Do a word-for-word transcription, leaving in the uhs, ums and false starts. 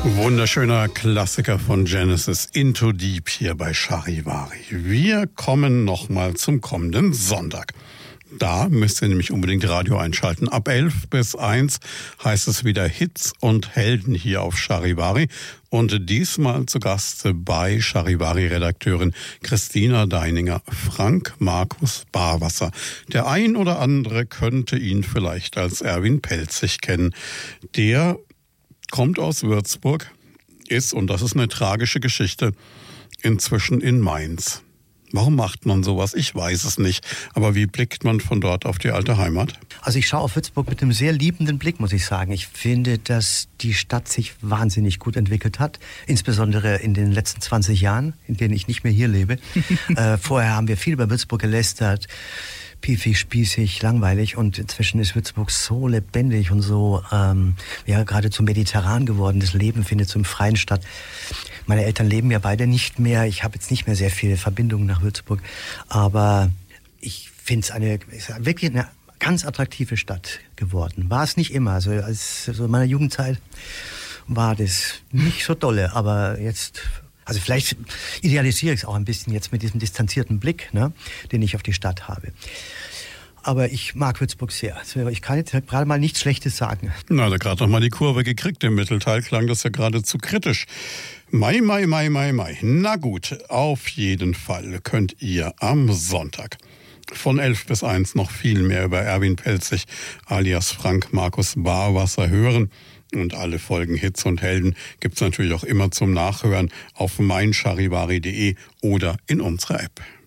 Wunderschöner Klassiker von Genesis, Into Deep hier bei Charivari. Wir kommen nochmal zum kommenden Sonntag. Da müsst ihr nämlich unbedingt Radio einschalten. Ab elf bis eins heißt es wieder Hits und Helden hier auf Charivari. Und diesmal zu Gast bei Charivari-Redakteurin Christina Deininger, Frank Markus Barwasser. Der ein oder andere könnte ihn vielleicht als Erwin Pelzig kennen. Der kommt aus Würzburg, ist, und das ist eine tragische Geschichte, inzwischen in Mainz. Warum macht man sowas? Ich weiß es nicht. Aber wie blickt man von dort auf die alte Heimat? Also ich schaue auf Würzburg mit einem sehr liebenden Blick, muss ich sagen. Ich finde, dass die Stadt sich wahnsinnig gut entwickelt hat. Insbesondere in den letzten zwanzig Jahren, in denen ich nicht mehr hier lebe. äh, vorher haben wir viel über Würzburg gelästert. Piefig, spießig, langweilig, und inzwischen ist Würzburg so lebendig und so ähm, ja, geradezu mediterran geworden. Das Leben findet so im Freien statt. Meine Eltern leben ja beide nicht mehr. Ich habe jetzt nicht mehr sehr viele Verbindungen nach Würzburg, aber ich finde es eine ist wirklich eine ganz attraktive Stadt geworden. War es nicht immer. Also als so in meiner Jugendzeit war das nicht so dolle, aber jetzt. Also vielleicht idealisiere ich es auch ein bisschen jetzt mit diesem distanzierten Blick, ne, den ich auf die Stadt habe. Aber ich mag Würzburg sehr. Also ich kann jetzt gerade mal nichts Schlechtes sagen. Na, da gerade noch mal die Kurve gekriegt. Im Mittelteil klang das ja geradezu kritisch. Mai, Mai, Mai, Mai, Mai. Na gut, auf jeden Fall könnt ihr am Sonntag von elf bis eins noch viel mehr über Erwin Pelzig alias Frank Markus Barwasser hören. Und alle Folgen Hits und Helden gibt's natürlich auch immer zum Nachhören auf mein charivari punkt de oder in unserer App.